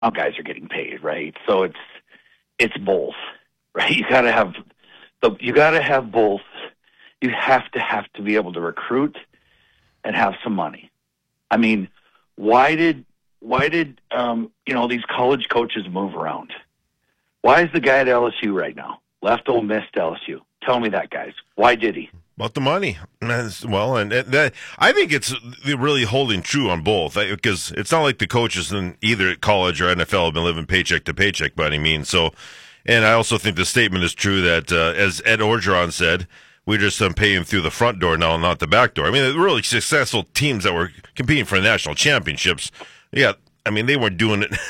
All guys are getting paid, right? So it's both, right? You got to have both. You have to be able to recruit and have some money. I mean, why did these college coaches move around? Why is the guy at LSU right now? Left Ole Miss to LSU. Tell me that, guys. Why did he? About the money. Well, and that, I think it's really holding true on both, because it's not like the coaches in either college or NFL have been living paycheck to paycheck by any means. So, and I also think the statement is true that, as Ed Orgeron said, we're just paying through the front door now, not the back door. I mean, the really successful teams that were competing for national championships, yeah, I mean, they weren't doing it.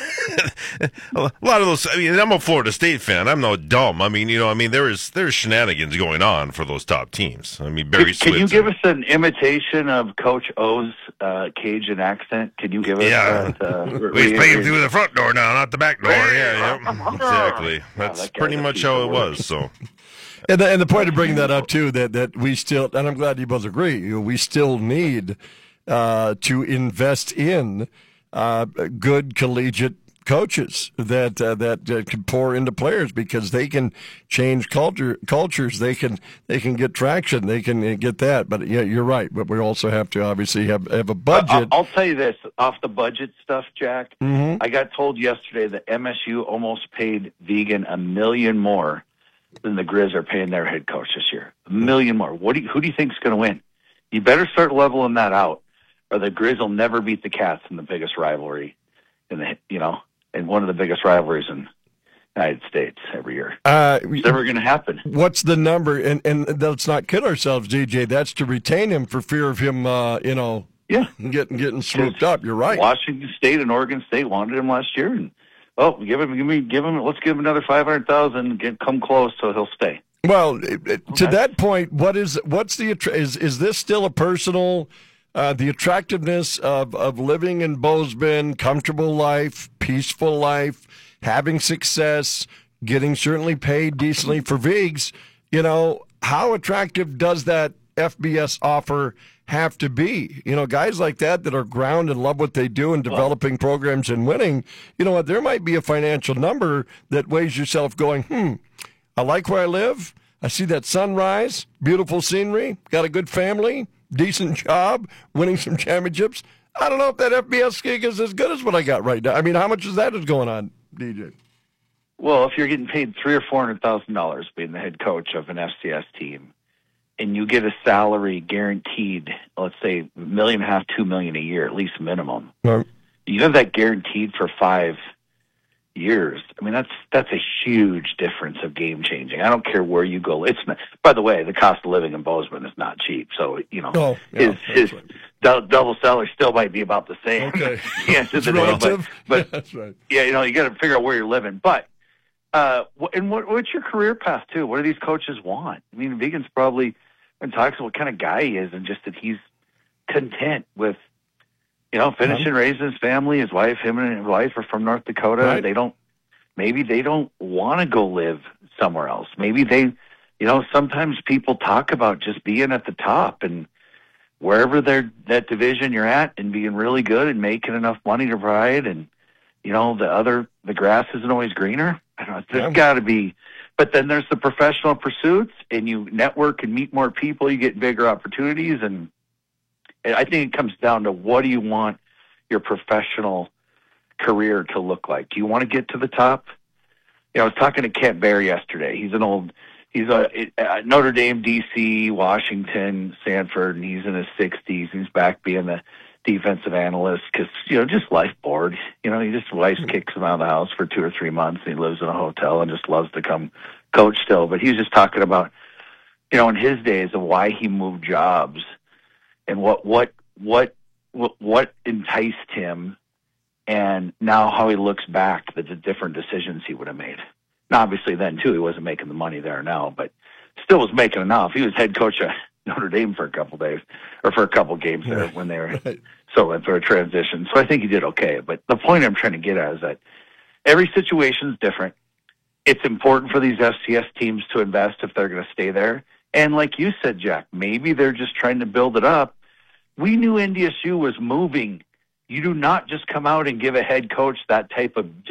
A lot of those. I mean, I'm a Florida State fan. I'm no dumb. I mean, there's shenanigans going on for those top teams. I mean, Barry Can you give us an imitation of Coach O's Cajun accent? Can you give us? Yeah, we're paying through the front door now, not the back door. Yeah, exactly. That's pretty much how it was. So. And the point of bringing that up too, that we still, and I'm glad you both agree, we still need to invest in good collegiate coaches that can pour into players, because they can change cultures. They can get traction. They can get that. But yeah, you're right. But we also have to obviously have a budget. I'll tell you this off the budget stuff, Jack. Mm-hmm. I got told yesterday that MSU almost paid Vigen $1 million more than the Grizz are paying their head coach this year. $1 million more. Who do you think is going to win? You better start leveling that out, or the Grizz will never beat the Cats in the biggest rivalry in one of the biggest rivalries in the United States every year. It's never going to happen. What's the number? And let's not kid ourselves, DJ. That's to retain him for fear of him, getting swooped up. You're right. Washington State and Oregon State wanted him last year, and let's give him another $500,000. Come close, so he'll stay. Well, to that point, is this still a personal? The attractiveness of living in Bozeman, comfortable life, peaceful life, having success, getting certainly paid decently for Vigs, how attractive does that FBS offer have to be? Guys like that are ground and love what they do and developing programs and winning, there might be a financial number that weighs yourself going, I like where I live. I see that sunrise, beautiful scenery, got a good family, decent job, winning some championships. I don't know if that FBS gig is as good as what I got right now. I mean, how much is that going on, DJ? Well, if you're getting paid $300,000 or $400,000 being the head coach of an FCS team, and you get a salary guaranteed, let's say $1.5 million, $2 million a year, at least minimum. Right. You have that guaranteed for 5 years. I mean, that's a huge difference of game changing. I don't care where you go. It's not, by the way, the cost of living in Bozeman is not cheap. So his double salary still might be about the same. Okay, but that's right. Yeah, you got to figure out where you're living. But what's your career path too? What do these coaches want? I mean, Vigen's probably been talking about what kind of guy he is, and just that he's content with. Finishing raising his family, his wife, him and his wife are from North Dakota. Right. Maybe they don't want to go live somewhere else. Maybe they, sometimes people talk about just being at the top and wherever that division you're at and being really good and making enough money to provide. And, the grass isn't always greener. I don't know. There's got to be, but then there's the professional pursuits, and you network and meet more people. You get bigger opportunities, and I think it comes down to, what do you want your professional career to look like? Do you want to get to the top? I was talking to Kent Bear yesterday. He's a Notre Dame, DC, Washington, Sanford, and he's in his 60s. He's back being the defensive analyst because, just life bored. Wife kicks him out of the house for 2 or 3 months, and he lives in a hotel and just loves to come coach still. But he was just talking about, in his days of why he moved jobs, and what enticed him, and now how he looks back, the different decisions he would have made. Now, obviously, then too, he wasn't making the money there now, but still was making enough. He was head coach at Notre Dame for a couple days, or for a couple games there when they were so went through a transition. So I think he did okay. But the point I'm trying to get at is that every situation is different. It's important for these FCS teams to invest if they're going to stay there. And like you said, Jack, maybe they're just trying to build it up. We knew NDSU was moving you do not just come out and give a head coach that type of